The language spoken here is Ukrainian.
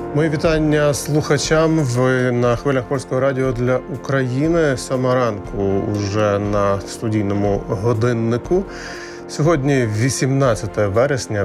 Мої вітання слухачам. Ви на хвилях Польського радіо для України. 7 ранку уже на студійному годиннику. Сьогодні 18 вересня